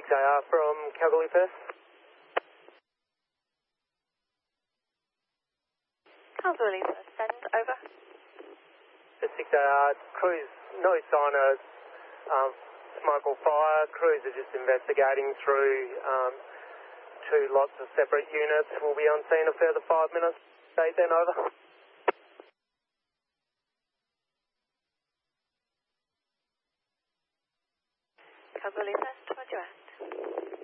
6AR from Kalgoorlie First. Kalgoorlie First, send over. The 6AR crews, no sign of smoke or fire. Crews are just investigating through two lots of separate units. We'll be on scene a further 5 minutes. Stay then, over. Kalgoorlie First, roger out.